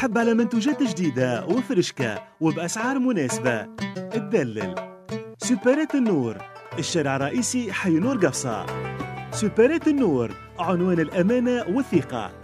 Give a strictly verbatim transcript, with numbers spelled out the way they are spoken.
تحب على منتوجات جديدة وفرشكة وبأسعار مناسبة. تدلل سوبرات النور، الشارع الرئيسي حي نور قفصة. سوبرات النور، عنوان الأمانة والثقة.